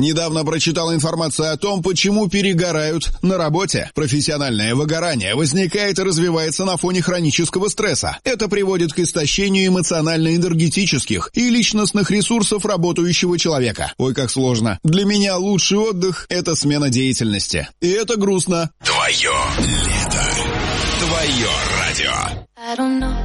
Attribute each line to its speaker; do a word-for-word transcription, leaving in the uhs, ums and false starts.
Speaker 1: Недавно прочитал информацию о том, почему перегорают на работе. Профессиональное выгорание возникает и развивается на фоне хронического стресса. Это приводит к истощению эмоционально-энергетических и личностных ресурсов работающего человека. Ой, как сложно. Для меня лучший отдых – это смена деятельности. И это грустно.
Speaker 2: Твое лето. Твое радио.